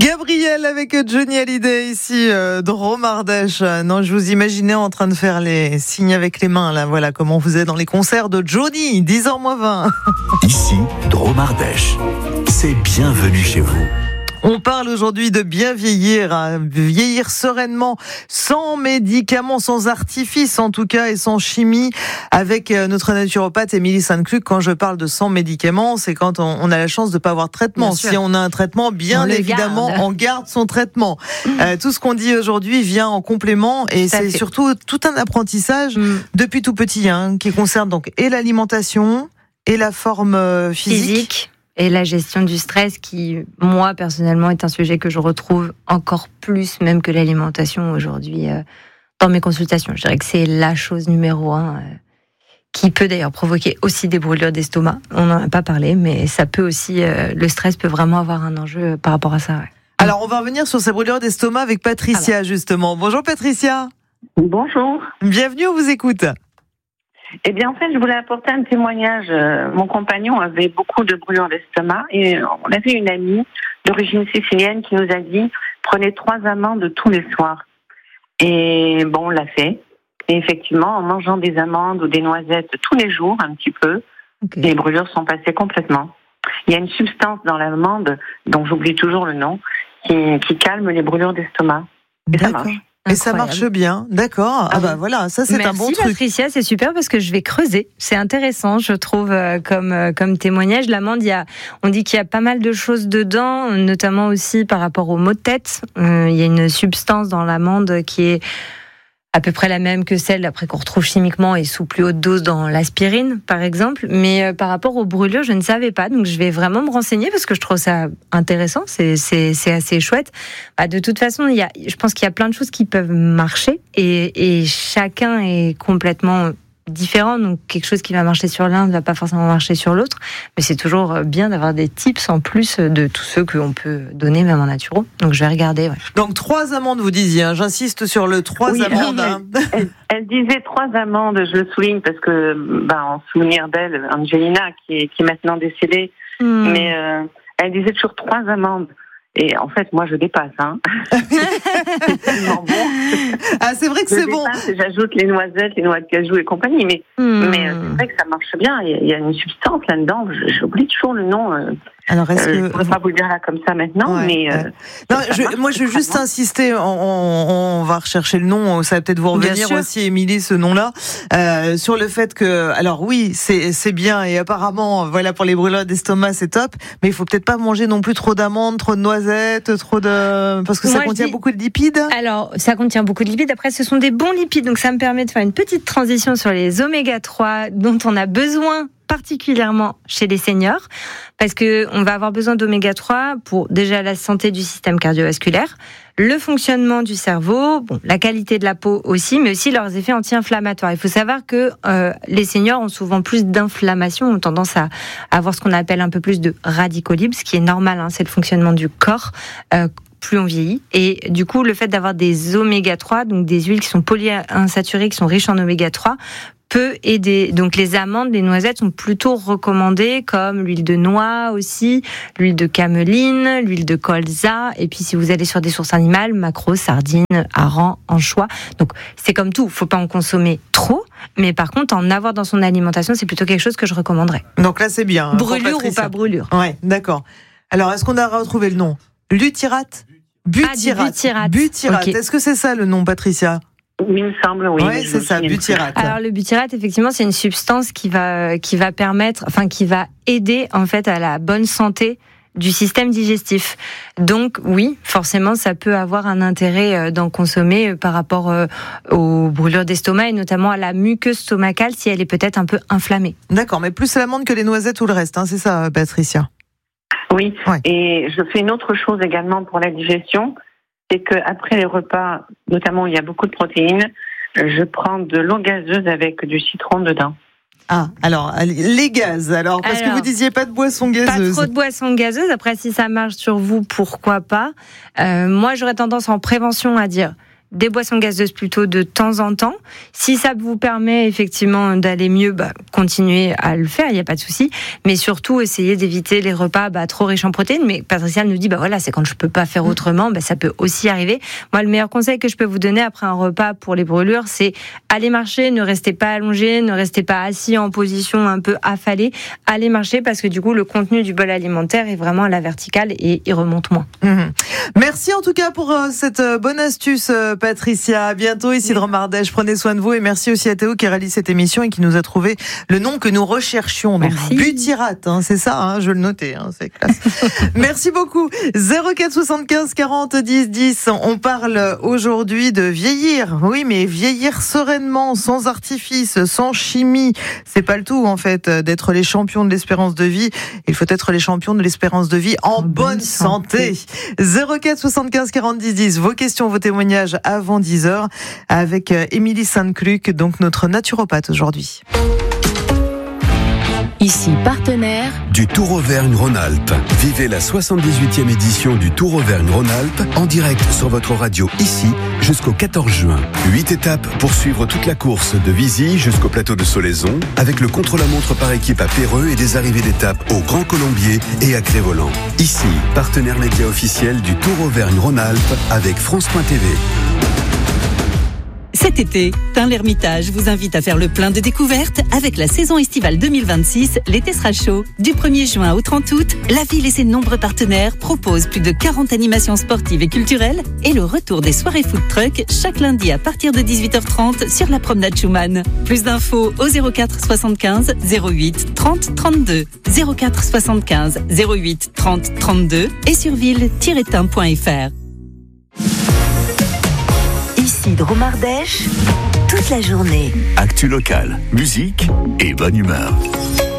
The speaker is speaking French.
Gabriel avec Johnny Hallyday ici de Romardèche. Non, je vous imaginais en train de faire les signes avec les mains là. Voilà comment on faisait dans les concerts de Johnny, 10h-20. Ici, de Romardèche. C'est bienvenue chez vous. On parle aujourd'hui de bien vieillir, vieillir sereinement, sans médicaments, sans artifice en tout cas et sans chimie, avec notre naturopathe Émilie Sainte-Cluc. Quand je parle de sans médicaments, c'est quand on a la chance de pas avoir de traitement. Si on a un traitement, bien évidemment, on garde son traitement. Tout ce qu'on dit aujourd'hui vient en complément et c'est surtout tout un apprentissage depuis tout petit, qui concerne donc et l'alimentation et la forme physique. Et la gestion du stress qui, moi, personnellement, est un sujet que je retrouve encore plus même que l'alimentation aujourd'hui dans mes consultations. Je dirais que c'est la chose numéro 1 qui peut d'ailleurs provoquer aussi des brûlures d'estomac. On n'en a pas parlé, mais ça peut aussi, le stress peut vraiment avoir un enjeu par rapport à ça. Ouais. Alors, on va revenir sur ces brûlures d'estomac avec Patricia, justement. Bonjour Patricia. Bonjour. Bienvenue, on vous écoute. Eh bien, en fait, je voulais apporter un témoignage. Mon compagnon avait beaucoup de brûlures d'estomac et on avait une amie d'origine sicilienne qui nous a dit « Prenez 3 amandes tous les soirs ». Et bon, on l'a fait. Et effectivement, en mangeant des amandes ou des noisettes tous les jours, un petit peu, les brûlures sont passées complètement. Il y a une substance dans l'amande, dont j'oublie toujours le nom, qui calme les brûlures d'estomac. Et ça marche. Et ça marche bien, d'accord. Ah bah voilà, ça c'est un bon truc. Merci Patricia, c'est super parce que je vais creuser. C'est intéressant, je trouve, comme témoignage. L'amande, on dit qu'il y a pas mal de choses dedans, notamment aussi par rapport aux maux de tête. Il y a une substance dans l'amande qui est à peu près la même que celle après qu'on retrouve chimiquement et sous plus haute dose dans l'aspirine, par exemple. Mais par rapport aux brûlures, je ne savais pas. Donc, je vais vraiment me renseigner parce que je trouve ça intéressant. C'est assez chouette. De toute façon, je pense qu'il y a plein de choses qui peuvent marcher et chacun est complètement différent. Donc, quelque chose qui va marcher sur l'un ne va pas forcément marcher sur l'autre. Mais c'est toujours bien d'avoir des tips en plus de tous ceux qu'on peut donner, même en naturo. Donc, je vais regarder. Ouais. Donc, 3 amandes, vous disiez. J'insiste sur le 3 amandes. Elle disait 3 amandes, je le souligne parce que, en souvenir d'elle, Angelina, qui est maintenant décédée, mais elle disait toujours 3 amandes. Et en fait, moi, je dépasse. C'est tellement bon. Ah, c'est vrai que c'est bon. J'ajoute les noisettes, les noix de cajou et compagnie. Mais c'est vrai que ça marche bien. Il y a une substance là-dedans. J'oublie toujours le nom. Alors, est-ce que... Je ne pourrais pas vous le dire là comme ça maintenant, mais... Non, moi, je veux juste insister, on va rechercher le nom, ça va peut-être vous revenir aussi, Émilie, ce nom-là, sur le fait que, alors oui, c'est bien, et apparemment, voilà, pour les brûlures d'estomac, c'est top, mais il faut peut-être pas manger non plus trop d'amandes, trop de noisettes, parce que ça contient beaucoup de lipides. Alors, ça contient beaucoup de lipides, après, ce sont des bons lipides, donc ça me permet de faire une petite transition sur les oméga 3, dont on a besoin particulièrement chez les seniors, parce que on va avoir besoin d'oméga 3 pour déjà la santé du système cardiovasculaire, le fonctionnement du cerveau, la qualité de la peau aussi, mais aussi leurs effets anti-inflammatoires. Il faut savoir que les seniors ont souvent plus d'inflammation, ont tendance à avoir ce qu'on appelle un peu plus de radicaux libres, ce qui est normal, c'est le fonctionnement du corps. Plus on vieillit. Et du coup, le fait d'avoir des oméga 3, donc des huiles qui sont polyinsaturées, qui sont riches en oméga 3, peut aider. Donc les amandes, les noisettes sont plutôt recommandées, comme l'huile de noix aussi, l'huile de cameline, l'huile de colza, et puis si vous allez sur des sources animales, maquereau, sardines, harengs, anchois. Donc c'est comme tout, faut pas en consommer trop, mais par contre en avoir dans son alimentation, c'est plutôt quelque chose que je recommanderais. Donc là c'est bien. Brûlure ou pas brûlure. Ouais, d'accord. Alors est-ce qu'on a retrouvé le nom? Lutyrate? Butyrate. Butyrate. Okay. Est-ce que c'est ça le nom, Patricia? Il me semble, oui. Oui, c'est ça, butyrate. Alors le butyrate, effectivement, c'est une substance qui va permettre, qui va aider en fait à la bonne santé du système digestif. Donc oui, forcément, ça peut avoir un intérêt d'en consommer par rapport aux brûlures d'estomac et notamment à la muqueuse stomacale si elle est peut-être un peu inflammée. D'accord, mais plus l'amande que les noisettes ou le reste, c'est ça, Patricia? Oui, et je fais une autre chose également pour la digestion. C'est qu'après les repas, notamment où il y a beaucoup de protéines, je prends de l'eau gazeuse avec du citron dedans. Ah, alors, les gaz, parce que vous disiez pas de boisson gazeuse. Pas trop de boisson gazeuse, après si ça marche sur vous, pourquoi pas. Moi j'aurais tendance en prévention à dire des boissons gazeuses plutôt de temps en temps. Si ça vous permet effectivement d'aller mieux, continuez à le faire, il n'y a pas de souci. Mais surtout, essayez d'éviter les repas trop riches en protéines. Mais Patricia nous dit, c'est quand je peux pas faire autrement, ça peut aussi arriver. Moi, le meilleur conseil que je peux vous donner après un repas pour les brûlures, c'est aller marcher, ne restez pas allongé, ne restez pas assis en position un peu affalée. Allez marcher parce que du coup, le contenu du bol alimentaire est vraiment à la verticale et il remonte moins. Merci en tout cas pour cette bonne astuce, Patricia. À bientôt ici de Romardèche. Prenez soin de vous et merci aussi à Théo qui réalise cette émission et qui nous a trouvé le nom que nous recherchions. Donc butyrate, c'est ça, je vais le noter, c'est classe. Merci beaucoup. 04 75 40 10 10. On parle aujourd'hui de vieillir. Oui, mais vieillir sereinement, sans artifice, sans chimie. C'est pas le tout en fait d'être les champions de l'espérance de vie. Il faut être les champions de l'espérance de vie en bonne santé. 04 75 40 10 10. Vos questions, vos témoignages avant 10h avec Émilie Sainte-Cluc, donc notre naturopathe aujourd'hui. Ici, partenaire du Tour Auvergne-Rhône-Alpes. Vivez la 78e édition du Tour Auvergne-Rhône-Alpes en direct sur votre radio ici jusqu'au 14 juin. 8 étapes pour suivre toute la course de Visy jusqu'au plateau de Solaison avec le contre-la-montre par équipe à Péreux et des arrivées d'étapes au Grand Colombier et à Crévolant. Ici, partenaire média officiel du Tour Auvergne-Rhône-Alpes avec France.tv. Cet été, Tain-l'Hermitage vous invite à faire le plein de découvertes avec la saison estivale 2026. L'été sera chaud. Du 1er juin au 30 août, la ville et ses nombreux partenaires proposent plus de 40 animations sportives et culturelles et le retour des soirées food truck chaque lundi à partir de 18h30 sur la promenade Schumann. Plus d'infos au 04 75 08 30 32. 04 75 08 30 32 et sur ville-tain.fr. Ici de Romardèche, toute la journée. Actu locale, musique et bonne humeur.